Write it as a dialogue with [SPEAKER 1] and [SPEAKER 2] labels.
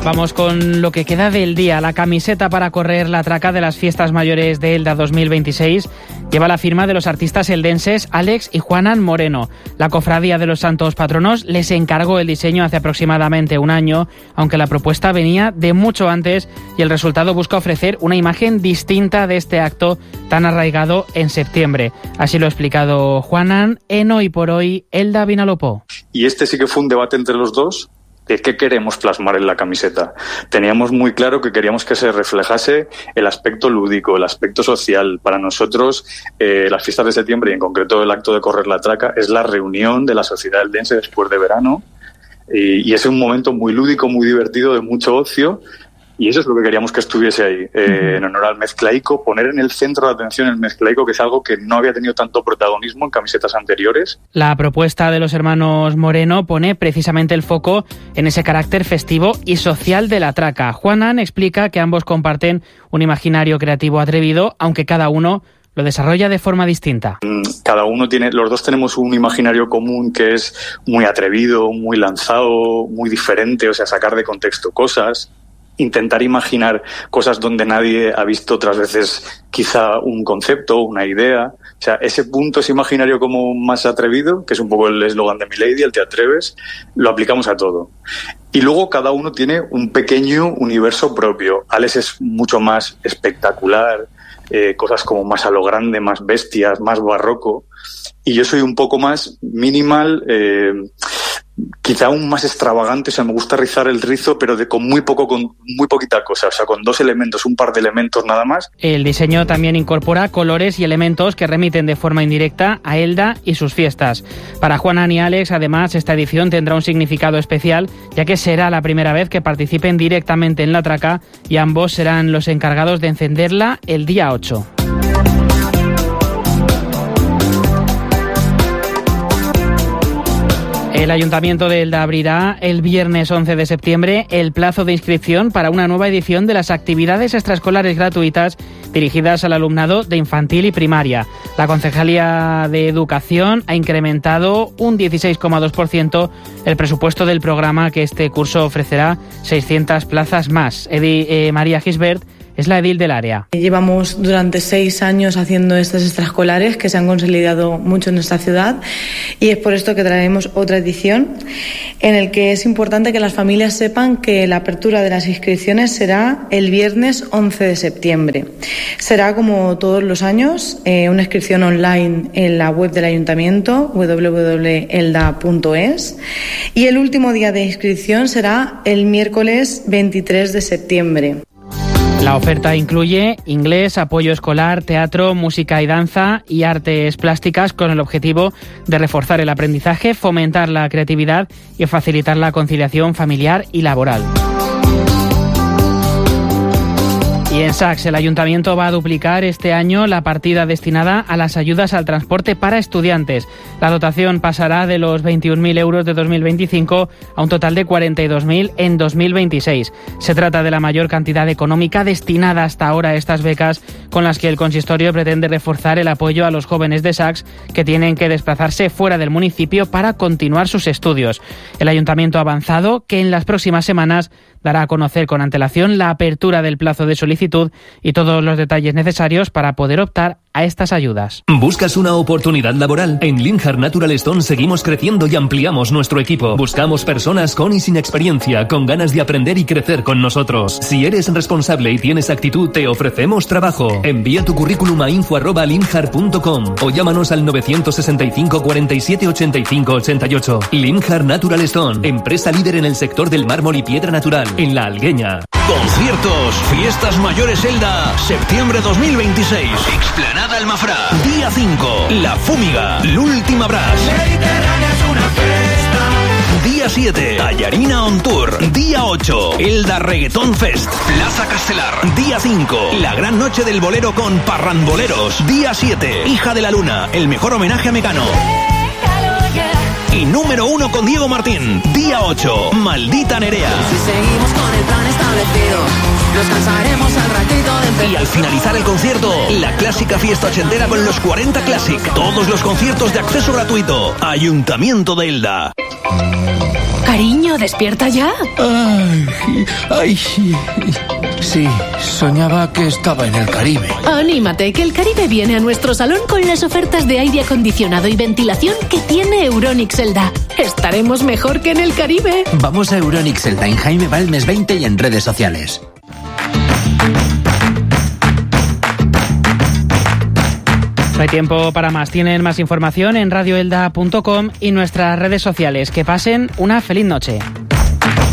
[SPEAKER 1] Vamos con lo que queda del día. La camiseta para correr la traca de las fiestas mayores de Elda 2026 lleva la firma de los artistas eldenses Alex y Juanan Moreno. La Cofradía de los Santos Patronos les encargó el diseño hace aproximadamente un año, aunque la propuesta venía de mucho antes y el resultado busca ofrecer una imagen distinta de este acto tan arraigado en septiembre. Así lo ha explicado Juanan en Hoy por Hoy Elda Vinalopó.
[SPEAKER 2] Y este sí que fue un debate entre los dos. ¿Qué queremos plasmar en la camiseta? Teníamos muy claro que queríamos que se reflejase el aspecto lúdico, el aspecto social. Para nosotros, las fiestas de septiembre y en concreto el acto de correr la traca es la reunión de la sociedad eldense después de verano y es un momento muy lúdico, muy divertido, de mucho ocio. Y eso es lo que queríamos que estuviese ahí, en honor al mezclaico, poner en el centro de atención el mezclaico, que es algo que no había tenido tanto protagonismo en camisetas anteriores.
[SPEAKER 1] La propuesta de los hermanos Moreno pone precisamente el foco en ese carácter festivo y social de la traca. Juanan explica que ambos comparten un imaginario creativo atrevido, aunque cada uno lo desarrolla de forma distinta.
[SPEAKER 2] Los dos tenemos un imaginario común que es muy atrevido, muy lanzado, muy diferente, o sea, sacar de contexto cosas. Intentar imaginar cosas donde nadie ha visto otras veces quizá un concepto, una idea. O sea, ese punto, ese imaginario como más atrevido, que es un poco el eslogan de Milady, el te atreves, lo aplicamos a todo. Y luego cada uno tiene un pequeño universo propio. Alex es mucho más espectacular, cosas como más a lo grande, más bestias, más barroco. Y yo soy un poco más minimal, quizá aún más extravagante. O sea, me gusta rizar el rizo, pero con muy poquita cosa, o sea, con un par de elementos nada más.
[SPEAKER 1] El diseño también incorpora colores y elementos que remiten de forma indirecta a Elda y sus fiestas. Para Juanan y Alex, además, esta edición tendrá un significado especial, ya que será la primera vez que participen directamente en la traca y ambos serán los encargados de encenderla el día 8. El Ayuntamiento de Elda abrirá el viernes 11 de septiembre el plazo de inscripción para una nueva edición de las actividades extraescolares gratuitas dirigidas al alumnado de infantil y primaria. La Concejalía de Educación ha incrementado un 16,2% el presupuesto del programa, que este curso ofrecerá 600 plazas más. María Gisbert es la edil del área.
[SPEAKER 3] Llevamos durante 6 años haciendo estas extraescolares que se han consolidado mucho en nuestra ciudad y es por esto que traemos otra edición en el que es importante que las familias sepan que la apertura de las inscripciones será el viernes 11 de septiembre. Será, como todos los años, una inscripción online en la web del Ayuntamiento, www.elda.es, y el último día de inscripción será el miércoles 23 de septiembre.
[SPEAKER 1] La oferta incluye inglés, apoyo escolar, teatro, música y danza y artes plásticas, con el objetivo de reforzar el aprendizaje, fomentar la creatividad y facilitar la conciliación familiar y laboral. Y en Sax, el Ayuntamiento va a duplicar este año la partida destinada a las ayudas al transporte para estudiantes. La dotación pasará de los 21.000 euros de 2025 a un total de 42.000 en 2026. Se trata de la mayor cantidad económica destinada hasta ahora a estas becas, con las que el consistorio pretende reforzar el apoyo a los jóvenes de Sax que tienen que desplazarse fuera del municipio para continuar sus estudios. El Ayuntamiento ha avanzado que en las próximas semanas dará a conocer con antelación la apertura del plazo de solicitud y todos los detalles necesarios para poder optar a estas ayudas.
[SPEAKER 4] ¿Buscas una oportunidad laboral? En Linhart Natural Stone seguimos creciendo y ampliamos nuestro equipo. Buscamos personas con y sin experiencia, con ganas de aprender y crecer con nosotros. Si eres responsable y tienes actitud, te ofrecemos trabajo. Envía tu currículum a info@linhart.com o llámanos al 965 47 85 88. Linhart Natural Stone, empresa líder en el sector del mármol y piedra natural, en La Algueña.
[SPEAKER 5] Conciertos, Fiestas Mayores Elda, septiembre 2026. Explanada Almafrá. Día 5, La Fúmiga, L'Última Brass. Día 7, Ayarina On Tour. Día 8, Elda Reggaeton Fest, Plaza Castelar. Día 5, la gran noche del bolero con Parranboleros. Día 7, Hija de la Luna, el mejor homenaje a Mecano. Y número 1 con Diego Martín. Día 8, Maldita Nerea.
[SPEAKER 6] Si seguimos con el plan establecido, nos cansaremos al ratito de empezar.
[SPEAKER 5] Y al finalizar el concierto, la clásica fiesta ochentera con los 40 Classic. Todos los conciertos de acceso gratuito. Ayuntamiento de Elda.
[SPEAKER 7] Cariño, ¿despierta ya?
[SPEAKER 8] Ay, sí, soñaba que estaba en el Caribe.
[SPEAKER 7] Anímate, que el Caribe viene a nuestro salón con las ofertas de aire acondicionado y ventilación que tiene Euronics Elda. Estaremos mejor que en el Caribe.
[SPEAKER 9] Vamos a Euronics Elda en Jaime Balmes 20 y en redes sociales.
[SPEAKER 1] No hay tiempo para más. Tienen más información en radioelda.com y nuestras redes sociales. Que pasen una feliz noche.